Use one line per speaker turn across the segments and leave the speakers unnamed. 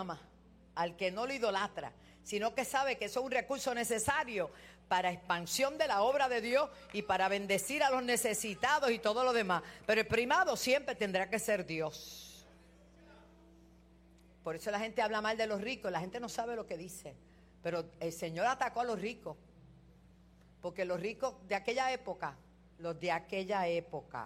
ama, al que no lo idolatra, sino que sabe que eso es un recurso necesario para expansión de la obra de Dios y para bendecir a los necesitados y todo lo demás. Pero el primado siempre tendrá que ser Dios. Por eso la gente habla mal de los ricos, la gente no sabe lo que dice. Pero el Señor atacó a los ricos, porque los ricos de aquella época, los de aquella época,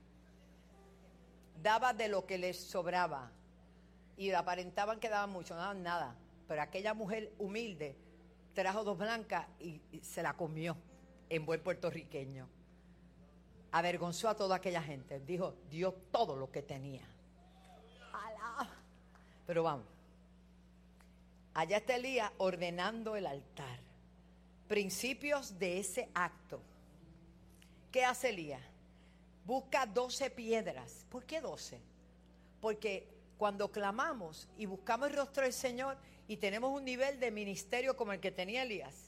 daban de lo que les sobraba y aparentaban que daban mucho, no daban nada. Pero aquella mujer humilde trajo 2 blancas y se la comió en buen puertorriqueño. Avergonzó a toda aquella gente. Dijo, dio todo lo que tenía. ¡Alá! Pero vamos. Allá está Elías ordenando el altar. Principios de ese acto. ¿Qué hace Elías? Busca 12 piedras. ¿Por qué 12? Porque cuando clamamos y buscamos el rostro del Señor y tenemos un nivel de ministerio como el que tenía Elías,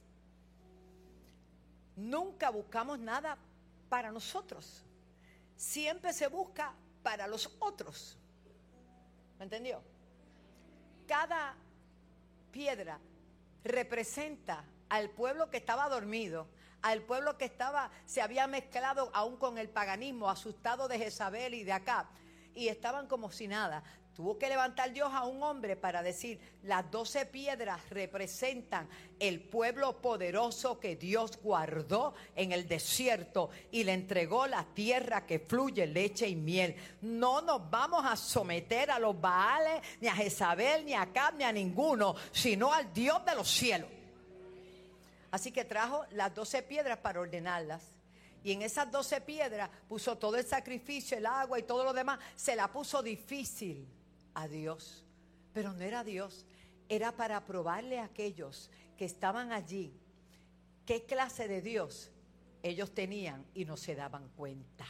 nunca buscamos nada para nosotros. Siempre se busca para los otros. ¿Me entendió? Cada piedra representa al pueblo que estaba dormido, al pueblo que se había mezclado aún con el paganismo, asustado de Jezabel y de Acab, y estaban como si nada. Tuvo que levantar Dios a un hombre para decir, las 12 piedras representan el pueblo poderoso que Dios guardó en el desierto y le entregó la tierra que fluye leche y miel. No nos vamos a someter a los Baales, ni a Jezabel, ni a Acab, ni a ninguno, sino al Dios de los cielos. Así que trajo las 12 piedras para ordenarlas. Y en esas 12 piedras puso todo el sacrificio, el agua y todo lo demás. Se la puso difícil a Dios. Pero no era Dios. Era para probarle a aquellos que estaban allí qué clase de Dios ellos tenían y no se daban cuenta.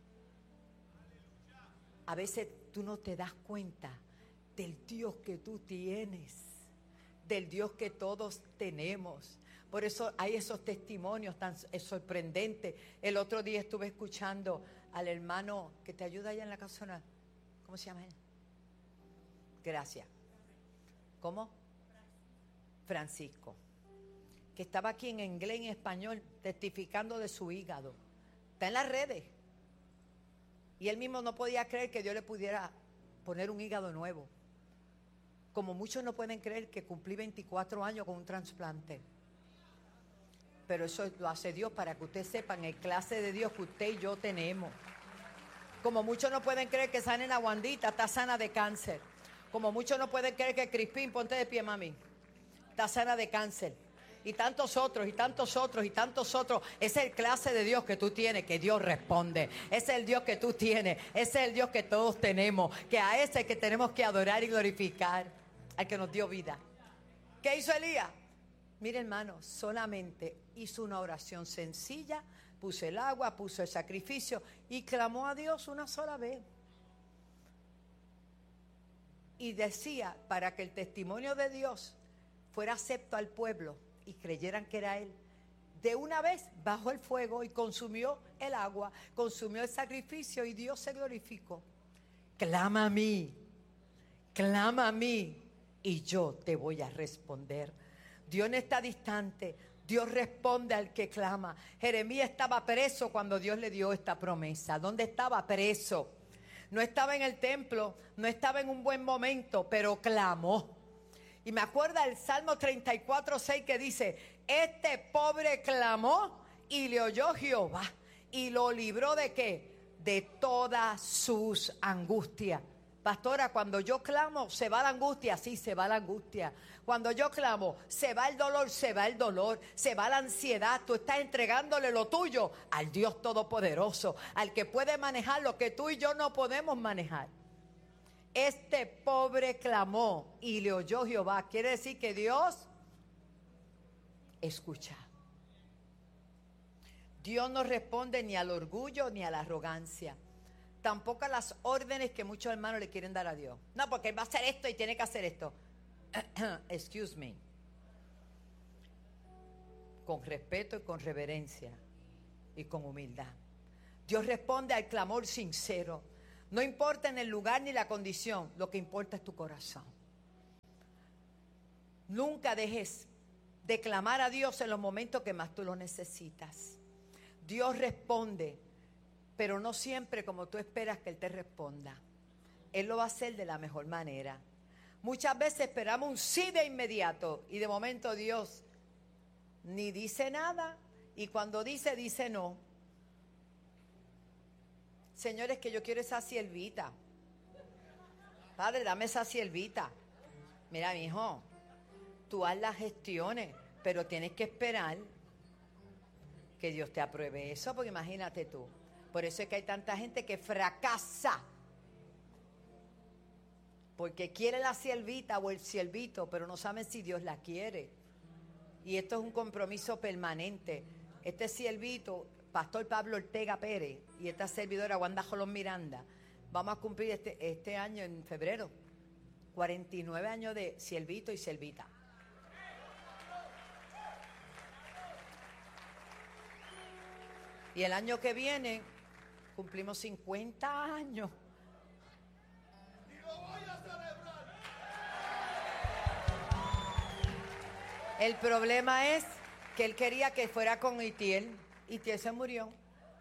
A veces tú no te das cuenta del Dios que tú tienes, del Dios que todos tenemos. Por eso hay esos testimonios tan sorprendentes. El otro día estuve escuchando al hermano que te ayuda allá en la casona. ¿Cómo se llama él? Gracias. ¿Cómo? Francisco. Que estaba aquí en inglés y en español testificando de su hígado. Está en las redes. Y él mismo no podía creer que Dios le pudiera poner un hígado nuevo. Como muchos no pueden creer que cumplí 24 años con un trasplante. Pero eso lo hace Dios para que ustedes sepan el clase de Dios que usted y yo tenemos. Como muchos no pueden creer que Sanena Wandita está sana de cáncer. Como muchos no pueden creer que Crispín, ponte de pie, mami, está sana de cáncer. Y tantos otros, y tantos otros, y tantos otros. Ese es el clase de Dios que tú tienes, que Dios responde. Ese es el Dios que tú tienes. Ese es el Dios que todos tenemos. Que a ese es que tenemos que adorar y glorificar. Al que nos dio vida. ¿Qué hizo Elías? Mire, hermano, solamente hizo una oración sencilla, puso el agua, puso el sacrificio y clamó a Dios una sola vez. Y decía, para que el testimonio de Dios fuera acepto al pueblo y creyeran que era Él, de una vez bajó el fuego y consumió el agua, consumió el sacrificio y Dios se glorificó. Clama a mí y yo te voy a responder. Dios no está distante, Dios responde al que clama. Jeremías estaba preso cuando Dios le dio esta promesa. ¿Dónde estaba? Preso. No estaba en el templo, no estaba en un buen momento, pero clamó. Y me acuerda el Salmo 34:6 que dice, este pobre clamó y le oyó Jehová y lo libró ¿de qué? De todas sus angustias. Pastora, cuando yo clamo, ¿se va la angustia? Sí, se va la angustia. Cuando yo clamo, ¿se va el dolor? Se va el dolor. Se va la ansiedad. Tú estás entregándole lo tuyo al Dios Todopoderoso, al que puede manejar lo que tú y yo no podemos manejar. Este pobre clamó y le oyó Jehová. Quiere decir que Dios escucha. Dios no responde ni al orgullo ni a la arrogancia. Tampoco a las órdenes que muchos hermanos le quieren dar a Dios. No, porque Él va a hacer esto y tiene que hacer esto. Excuse me. Con respeto y con reverencia y con humildad. Dios responde al clamor sincero. No importa en el lugar ni la condición, lo que importa es tu corazón. Nunca dejes de clamar a Dios en los momentos que más tú lo necesitas. Dios responde, pero no siempre como tú esperas que Él te responda. Él lo va a hacer de la mejor manera. Muchas veces esperamos un sí de inmediato y de momento Dios ni dice nada y cuando dice, dice no. Señores, que yo quiero esa siervita. Padre, dame esa siervita. Mira, mi hijo, tú haz las gestiones, pero tienes que esperar que Dios te apruebe eso, porque imagínate tú. Por eso es que hay tanta gente que fracasa, porque quiere la siervita o el siervito, pero no saben si Dios la quiere. Y esto es un compromiso permanente. Este siervito, Pastor Pablo Ortega Pérez, y esta servidora Wanda Jolón Miranda, vamos a cumplir este año en febrero 49 años de siervito y siervita. Y el año que viene cumplimos 50 años. Y lo voy a celebrar. El problema es que él quería que fuera con Itiel. Itiel se murió.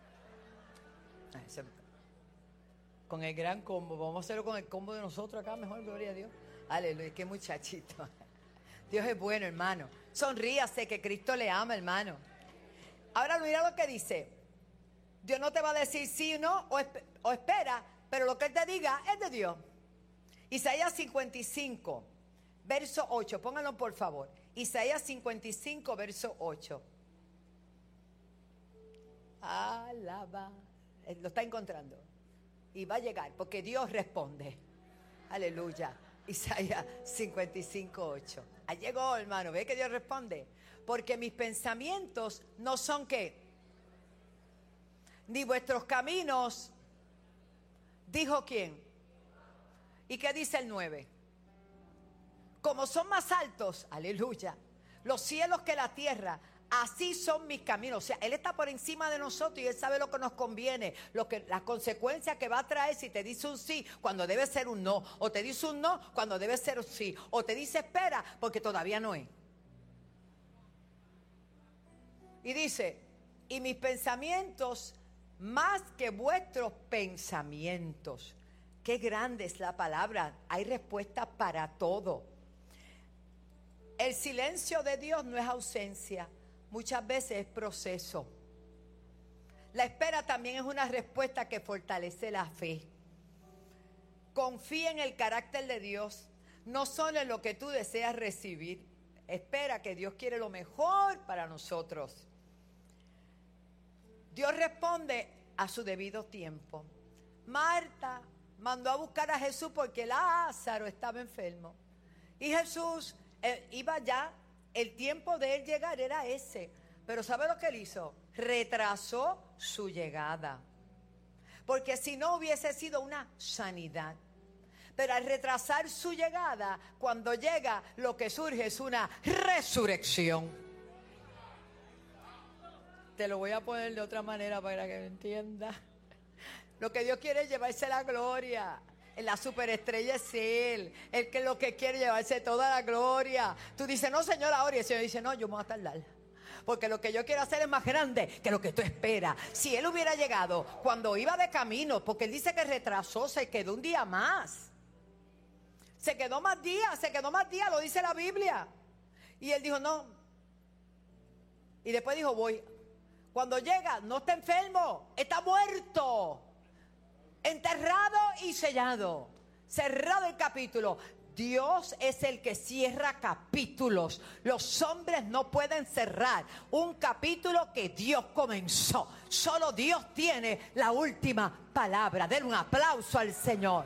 Con el gran combo. Vamos a hacerlo con el combo de nosotros acá, mejor, gloria a Dios. Aleluya, qué muchachito. Dios es bueno, hermano. Sonríase, que Cristo le ama, hermano. Ahora mira lo que dice. Dios no te va a decir sí o no, o espera, pero lo que Él te diga es de Dios. Isaías 55, verso 8. Pónganlo por favor. Isaías 55, verso 8. Alaba. Lo está encontrando. Y va a llegar, porque Dios responde. Aleluya. Isaías 55, 8. Ahí llegó, hermano. ¿Ve que Dios responde? Porque mis pensamientos no son ¿qué? Ni vuestros caminos, dijo quién. ¿Y qué dice el 9? Como son más altos, aleluya, los cielos que la tierra, así son mis caminos. O sea, Él está por encima de nosotros y Él sabe lo que nos conviene, las consecuencias que va a traer si te dice un sí cuando debe ser un no, o te dice un no cuando debe ser un sí, o te dice espera porque todavía no es. Y dice, y mis pensamientos más que vuestros pensamientos. Qué grande es la palabra. Hay respuesta para todo. El silencio de Dios no es ausencia. Muchas veces es proceso. La espera también es una respuesta que fortalece la fe. Confía en el carácter de Dios, no solo en lo que tú deseas recibir. Espera que Dios quiere lo mejor para nosotros. Dios responde a su debido tiempo. Marta mandó a buscar a Jesús porque Lázaro estaba enfermo. Y Jesús iba ya, el tiempo de él llegar era ese. Pero ¿sabe lo que él hizo? Retrasó su llegada. Porque si no hubiese sido una sanidad. Pero al retrasar su llegada, cuando llega, lo que surge es una resurrección. Te lo voy a poner de otra manera para que me entiendas. Lo que Dios quiere es llevarse la gloria. La superestrella es Él. Él que lo que quiere llevarse toda la gloria. Tú dices, no, Señor, ahora. Y el Señor dice, no, yo me voy a tardar. Porque lo que yo quiero hacer es más grande que lo que tú esperas. Si Él hubiera llegado cuando iba de camino, porque Él dice que retrasó, se quedó un día más. Se quedó más días, lo dice la Biblia. Y Él dijo, no. Y después dijo, voy. Cuando llega, no está enfermo, está muerto, enterrado y sellado. Cerrado el capítulo. Dios es el que cierra capítulos. Los hombres no pueden cerrar un capítulo que Dios comenzó. Solo Dios tiene la última palabra. Den un aplauso al Señor.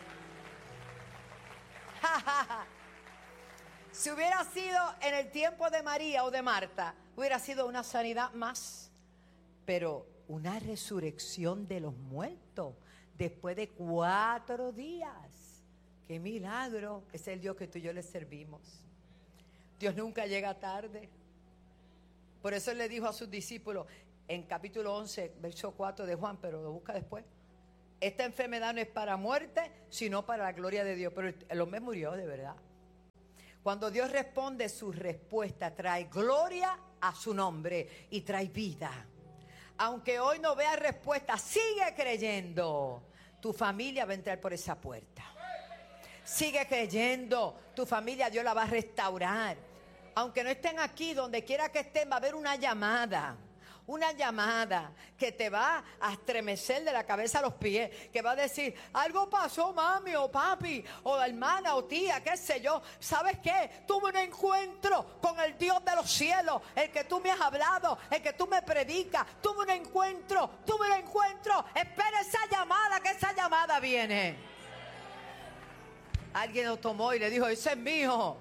Si hubiera sido en el tiempo de María o de Marta, hubiera sido una sanidad más. Pero una resurrección de los muertos después de 4 días. ¡Qué milagro! Es el Dios que tú y yo le servimos. Dios nunca llega tarde. Por eso Él le dijo a sus discípulos en capítulo 11, verso 4 de Juan, pero lo busca después. Esta enfermedad no es para muerte, sino para la gloria de Dios. Pero el hombre murió de verdad. Cuando Dios responde, su respuesta trae gloria a su nombre y trae vida. Aunque hoy no veas respuesta, sigue creyendo. Tu familia va a entrar por esa puerta. Sigue creyendo. Tu familia Dios la va a restaurar. Aunque no estén aquí, donde quiera que estén, va a haber una llamada. Una llamada que te va a estremecer de la cabeza a los pies, que va a decir, algo pasó, mami o papi o hermana o tía, qué sé yo. ¿Sabes qué? Tuve un encuentro con el Dios de los cielos, el que tú me has hablado, el que tú me predicas. Tuve un encuentro. Espera esa llamada, que esa llamada viene. Alguien lo tomó y le dijo, ese es mío.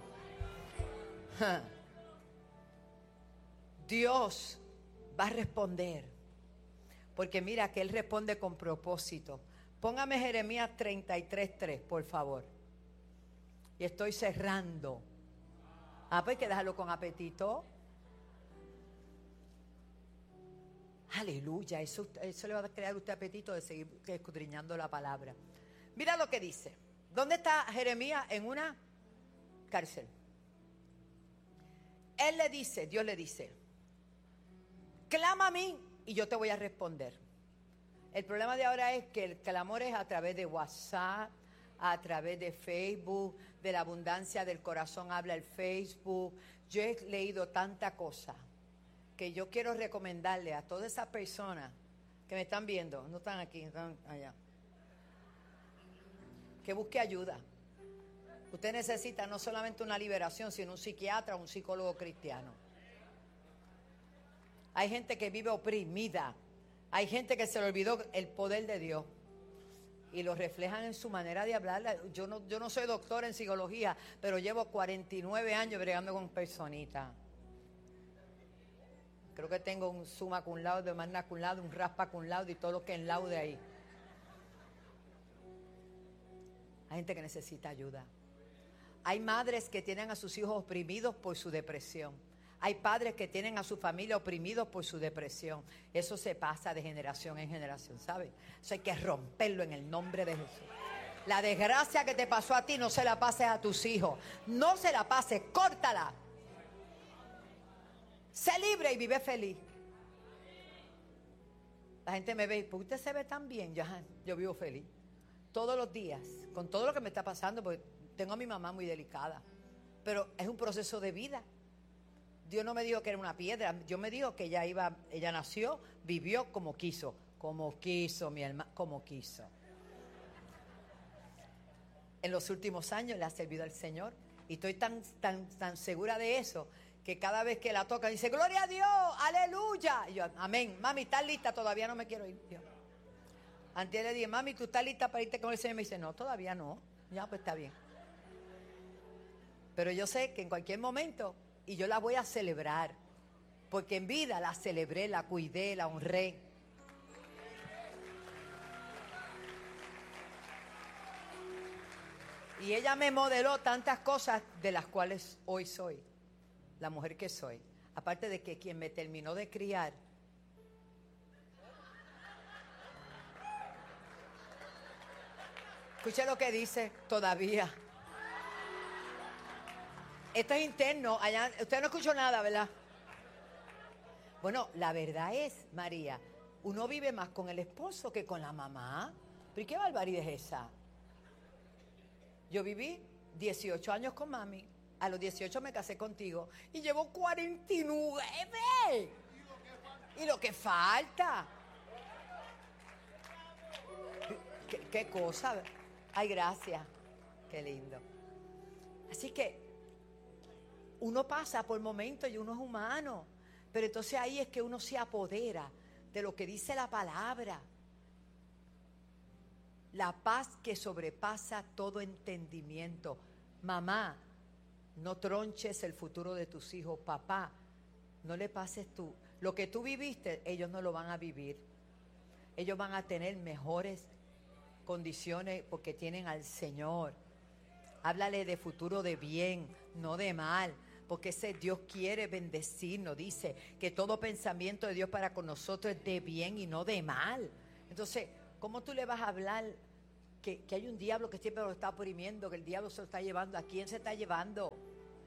Dios va a responder, porque mira que Él responde con propósito. Póngame Jeremías 33:3, por favor. Y estoy cerrando. Pues hay que dejarlo con apetito. Aleluya, eso le va a crear a usted apetito de seguir escudriñando la palabra. Mira lo que dice. ¿Dónde está Jeremías? En una cárcel. Él le dice, Dios le dice, clama a mí y yo te voy a responder. El problema de ahora es que el clamor es a través de WhatsApp, a través de Facebook, de la abundancia del corazón habla el Facebook. Yo he leído tanta cosa que yo quiero recomendarle a todas esas personas que me están viendo, no están aquí, están allá, que busque ayuda. Usted necesita no solamente una liberación, sino un psiquiatra o un psicólogo cristiano. Hay gente que vive oprimida. Hay gente que se le olvidó el poder de Dios. Y lo reflejan en su manera de hablar. Yo no soy doctor en psicología, pero llevo 49 años bregando con personitas. Creo que tengo un summa cum laude, magna cum laude, un raspa cum laude y todo lo que enlaude ahí. Hay gente que necesita ayuda. Hay madres que tienen a sus hijos oprimidos por su depresión. Hay padres que tienen a su familia oprimidos por su depresión. Eso se pasa de generación en generación, ¿sabes? Eso hay que romperlo en el nombre de Jesús. La desgracia que te pasó a ti no se la pases a tus hijos. No se la pases, córtala. Sé libre y vive feliz. La gente me ve, ¿por qué usted se ve tan bien? Yo vivo feliz. Todos los días, con todo lo que me está pasando, porque tengo a mi mamá muy delicada. Pero es un proceso de vida. Dios no me dijo que era una piedra. Dios me dijo que ella nació, vivió como quiso. Como quiso, mi hermana, como quiso. En los últimos años le ha servido al Señor. Y estoy tan segura de eso, que cada vez que la toca dice, gloria a Dios, aleluya. Y yo, amén. Mami, ¿estás lista? Todavía no me quiero ir. Yo, antes le dije, mami, ¿tú estás lista para irte con el Señor? Me dice, no, todavía no. Ya, pues está bien. Pero yo sé que en cualquier momento, y yo la voy a celebrar, porque en vida la celebré, la cuidé, la honré. Y ella me modeló tantas cosas de las cuales hoy soy, la mujer que soy. Aparte de que quien me terminó de criar, escuche lo que dice todavía. Esto es interno, allá, usted no escuchó nada, ¿verdad? Bueno, la verdad es, María, uno vive más con el esposo que con la mamá. ¿Pero qué barbaridad es esa? Yo viví 18 años con mami, a los 18 me casé contigo y llevo 49. ¿Y lo que falta? ¿Qué cosa? Ay, gracias. Qué lindo. Así que uno pasa por momentos y uno es humano, pero entonces ahí es que uno se apodera de lo que dice la palabra. La paz que sobrepasa todo entendimiento. Mamá, no tronches el futuro de tus hijos. Papá, no le pases tú. Lo que tú viviste, ellos no lo van a vivir. Ellos van a tener mejores condiciones porque tienen al Señor. Háblale de futuro de bien, no de mal, porque ese Dios quiere bendecirnos. Dice que todo pensamiento de Dios para con nosotros es de bien y no de mal. Entonces, ¿cómo tú le vas a hablar que hay un diablo que siempre lo está oprimiendo, que el diablo se lo está llevando? ¿A quién se está llevando?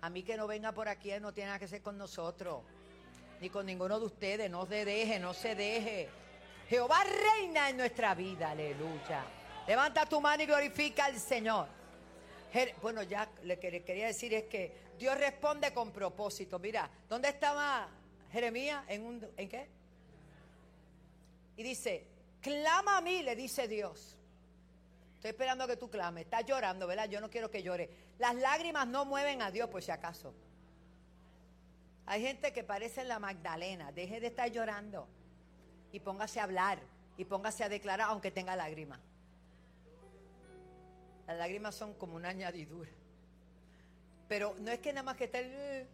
A mí que no venga por aquí, no tiene nada que hacer con nosotros, ni con ninguno de ustedes. No se deje, no se deje. Jehová reina en nuestra vida, aleluya. Levanta tu mano y glorifica al Señor. Bueno, ya le quería decir es que Dios responde con propósito. Mira, ¿dónde estaba Jeremías? ¿En qué? Y dice, clama a mí, le dice Dios. Estoy esperando que tú clames. Estás llorando, ¿verdad? Yo no quiero que llore. Las lágrimas no mueven a Dios, por si acaso. Hay gente que parece la Magdalena. Deje de estar llorando y póngase a hablar y póngase a declarar aunque tenga lágrimas. Las lágrimas son como una añadidura. Pero no es que nada más que esté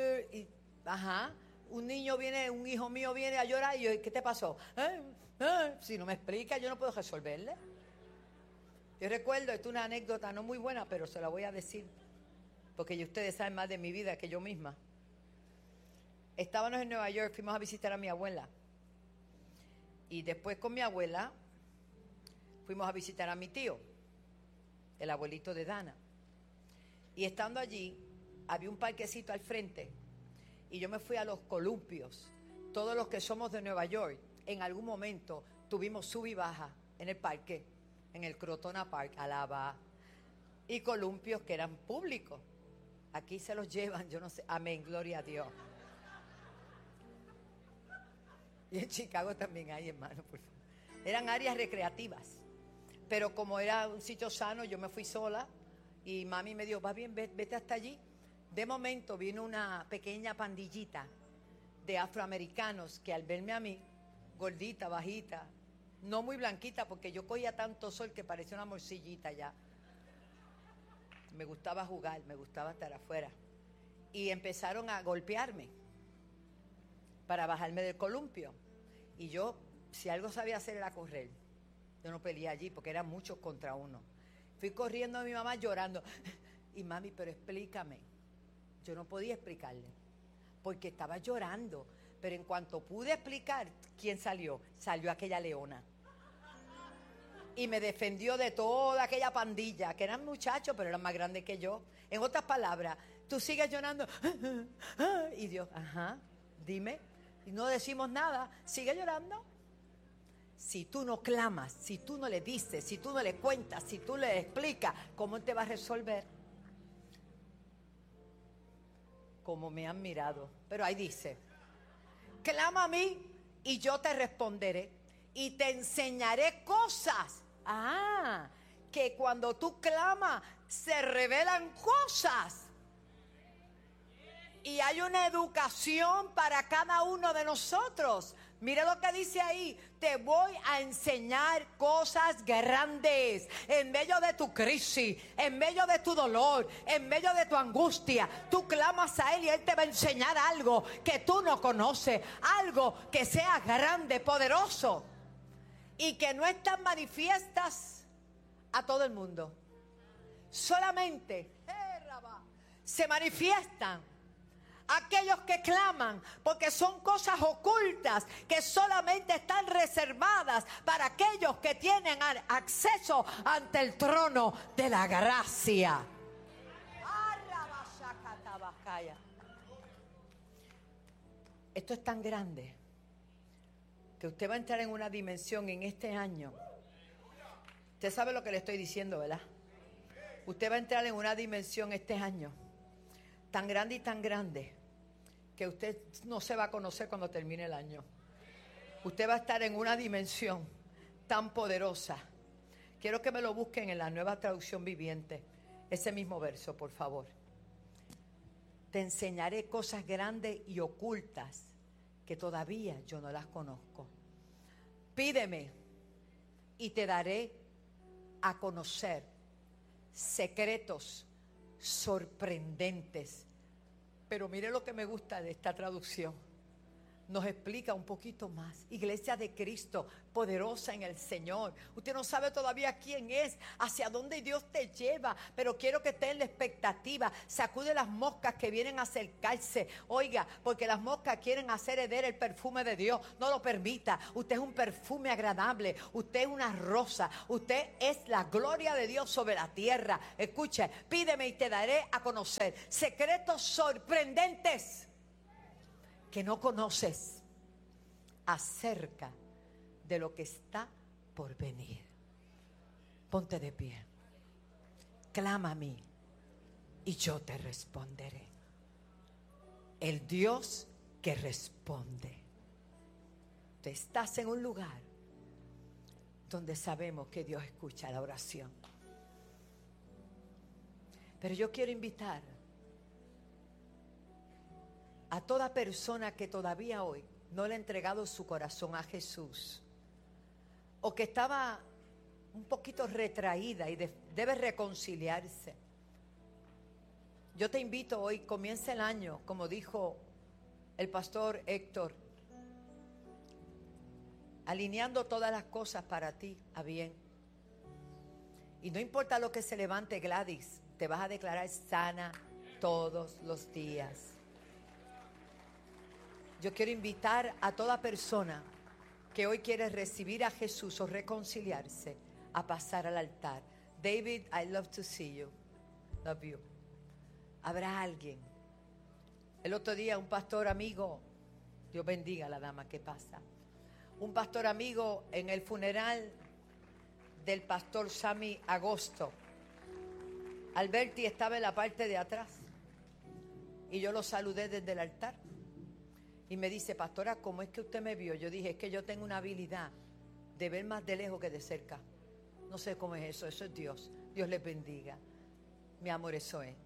un niño viene, un hijo mío viene a llorar y yo, ¿qué te pasó? Si no me explica, yo no puedo resolverle. Yo recuerdo, esto es una anécdota no muy buena, pero se la voy a decir, porque ustedes saben más de mi vida que yo misma. Estábamos en Nueva York, fuimos a visitar a mi abuela. Y después con mi abuela fuimos a visitar a mi tío, el abuelito de Dana. Y estando allí, había un parquecito al frente. Y yo me fui a los columpios. Todos los que somos de Nueva York, en algún momento tuvimos sub y baja en el parque, en el Crotona Park, alaba. Y columpios que eran públicos. Aquí se los llevan, yo no sé. Amén, gloria a Dios. Y en Chicago también hay, hermano, por favor. Eran áreas recreativas. Pero como era un sitio sano, yo me fui sola. Y mami me dijo, va bien, vete hasta allí. De momento vino una pequeña pandillita de afroamericanos que al verme a mí, gordita, bajita, no muy blanquita, porque yo cogía tanto sol que parecía una morcillita ya. Me gustaba jugar, me gustaba estar afuera. Y empezaron a golpearme para bajarme del columpio. Y yo, si algo sabía hacer era correr. Yo no peleé allí porque eran muchos contra uno. Fui corriendo a mi mamá llorando. Y mami, pero explícame. Yo no podía explicarle porque estaba llorando. Pero en cuanto pude explicar, ¿quién salió? Salió aquella leona. Y me defendió de toda aquella pandilla, que eran muchachos, pero eran más grandes que yo. En otras palabras, tú sigues llorando. Y Dios, dime. Y no decimos nada. Sigue llorando. Si tú no clamas, si tú no le dices, si tú no le cuentas, si tú le explicas, ¿cómo él te va a resolver? Como me han mirado. Pero ahí dice, clama a mí y yo te responderé y te enseñaré cosas. Que cuando tú clamas se revelan cosas. Y hay una educación para cada uno de nosotros. Mira lo que dice ahí. Te voy a enseñar cosas grandes. En medio de tu crisis, en medio de tu dolor, en medio de tu angustia, tú clamas a Él y Él te va a enseñar algo que tú no conoces. Algo que sea grande, poderoso. Y que no están manifiestas a todo el mundo. Solamente se manifiestan aquellos que claman, porque son cosas ocultas que solamente están reservadas para aquellos que tienen acceso ante el trono de la gracia. Esto es tan grande que usted va a entrar en una dimensión en este año. Usted sabe lo que le estoy diciendo, ¿verdad? Usted va a entrar en una dimensión este año tan grande y tan grande que usted no se va a conocer cuando termine el año. Usted va a estar en una dimensión tan poderosa. Quiero que me lo busquen en la Nueva Traducción Viviente. Ese mismo verso, por favor. Te enseñaré cosas grandes y ocultas que todavía yo no las conozco. Pídeme y te daré a conocer secretos sorprendentes. Pero mire lo que me gusta de esta traducción. nos explica un poquito más. Iglesia de Cristo, poderosa en el Señor. Usted no sabe todavía quién es, hacia dónde Dios te lleva, pero quiero que esté en la expectativa. Sacude las moscas que vienen a acercarse. Oiga, porque las moscas quieren hacer hereder el perfume de Dios. No lo permita. Usted es un perfume agradable. Usted es una rosa. Usted es la gloria de Dios sobre la tierra. Escuche, pídeme y te daré a conocer secretos sorprendentes que no conoces acerca de lo que está por venir. Ponte de pie. Clama a mí y yo te responderé. El Dios que responde. Tú estás en un lugar donde sabemos que Dios escucha la oración. Pero yo quiero invitar a toda persona que todavía hoy no le ha entregado su corazón a Jesús, o que estaba un poquito retraída y debe reconciliarse. Yo te invito hoy, comienza el año, como dijo el pastor Héctor, alineando todas las cosas para ti a bien. Y no importa lo que se levante, Gladys, te vas a declarar sana todos los días. Yo quiero invitar a toda persona que hoy quiere recibir a Jesús o reconciliarse a pasar al altar. David, I love to see you. Love you. Habrá alguien. El otro día un pastor amigo, Dios bendiga a la dama que pasa, un pastor amigo en el funeral del pastor Sammy Agosto, Alberti estaba en la parte de atrás y yo lo saludé desde el altar. Y me dice, pastora, ¿cómo es que usted me vio? Yo dije, es que yo tengo una habilidad de ver más de lejos que de cerca. No sé cómo es eso es Dios. Dios les bendiga. Mi amor, eso es.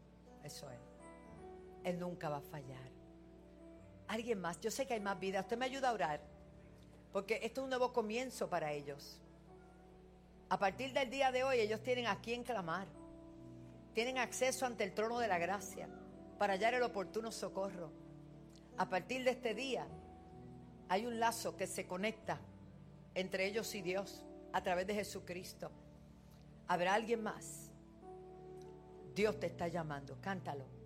Él nunca va a fallar. Alguien más, yo sé que hay más vida. Usted me ayuda a orar, porque esto es un nuevo comienzo para ellos. A partir del día de hoy, ellos tienen a quien clamar. Tienen acceso ante el trono de la gracia para hallar el oportuno socorro. A partir de este día hay un lazo que se conecta entre ellos y Dios a través de Jesucristo. ¿Habrá alguien más? Dios te está llamando, cántalo.